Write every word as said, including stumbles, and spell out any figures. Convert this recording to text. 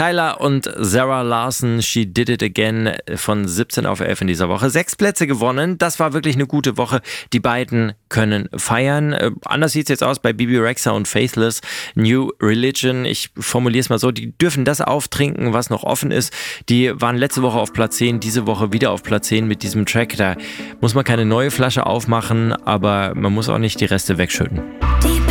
Tyler und Sarah Larson, She Did It Again, von siebzehn auf elf in dieser Woche. Sechs Plätze gewonnen, das war wirklich eine gute Woche. Die beiden können feiern. Äh, anders sieht es jetzt aus bei Bebe Rexha und Faithless. New Religion, ich formuliere es mal so, die dürfen das auftrinken, was noch offen ist. Die waren letzte Woche auf Platz zehn, diese Woche wieder auf Platz zehn mit diesem Track. Da muss man keine neue Flasche aufmachen, aber man muss auch nicht die Reste wegschütten. Die